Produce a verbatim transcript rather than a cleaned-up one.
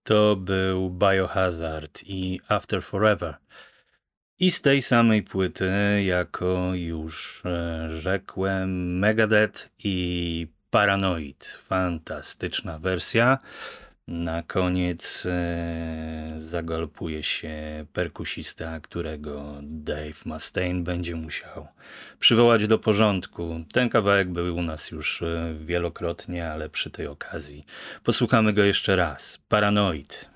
To był Biohazard i After Forever. I z tej samej płyty, jako już e, rzekłem, Megadeth i Paranoid. Fantastyczna wersja. Na koniec e, zagalopuje się perkusista, którego Dave Mustaine będzie musiał przywołać do porządku. Ten kawałek był u nas już e, wielokrotnie, ale przy tej okazji posłuchamy go jeszcze raz. Paranoid.